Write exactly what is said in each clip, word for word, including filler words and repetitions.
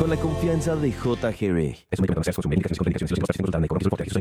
Con la confianza de J G B. Es un medicamento de con médicas y con indicaciones y consultación de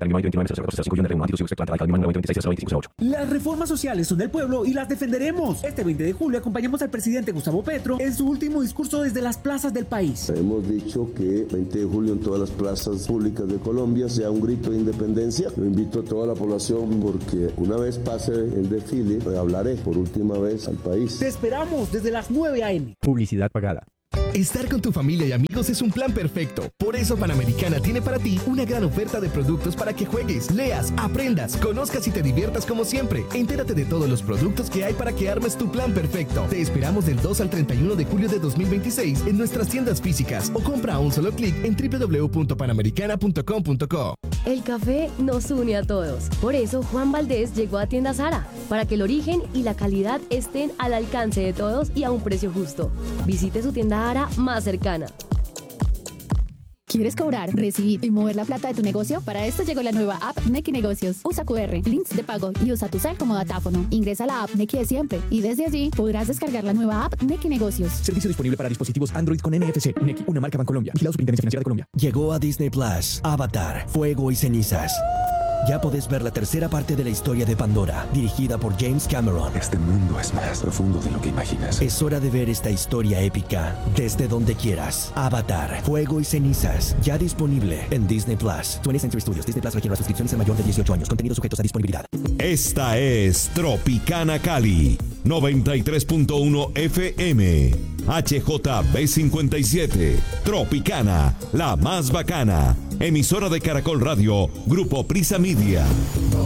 Las reformas sociales son del pueblo y las defenderemos. Este veinte de julio acompañamos al presidente Gustavo Petro en su último discurso desde las plazas del país. Hemos dicho que veinte de julio en todas las plazas públicas de Colombia sea un grito de independencia. Yo invito a toda la población porque una vez pase el desfile, hablaré por última vez al país. Te esperamos desde las nueve a eme Publicidad pagada. Estar con tu familia y amigos es un plan perfecto. Por eso Panamericana tiene para ti una gran oferta de productos para que juegues, leas, aprendas, conozcas y te diviertas como siempre. Entérate de todos los productos que hay para que armes tu plan perfecto. Te esperamos del dos al treinta y uno de julio de dos mil veintiséis en nuestras tiendas físicas o compra a un solo clic en doble u doble u doble u punto panamericana punto com punto co. El café nos une a todos. Por eso Juan Valdés llegó a Tienda Zara, para que el origen y la calidad estén al alcance de todos y a un precio justo. Visite su tienda Zara más cercana. ¿Quieres cobrar, recibir y mover la plata de tu negocio? Para esto llegó la nueva app Nequi Negocios. Usa cu erre, links de pago y usa tu cel como datáfono. Ingresa a la app Nequi de siempre y desde allí podrás descargar la nueva app Nequi Negocios. Servicio disponible para dispositivos Android con N F C. Nequi, una marca Bancolombia. Vigilado Superintendencia Financiera de Colombia. Llegó a Disney Plus, Avatar, Fuego y Cenizas. Ya podés ver la tercera parte de la historia de Pandora, dirigida por James Cameron. Este mundo es más profundo de lo que imaginas. Es hora de ver esta historia épica desde donde quieras. Avatar, Fuego y Cenizas, ya disponible en Disney Plus. twentieth Century Studios. Disney Plus requiere las suscripciones de mayor de dieciocho años. Contenidos sujetos a disponibilidad. Esta es Tropicana Cali, noventa y tres punto uno F M. H J B cincuenta y siete. Tropicana, la más bacana. Emisora de Caracol Radio, Grupo Prisa Media.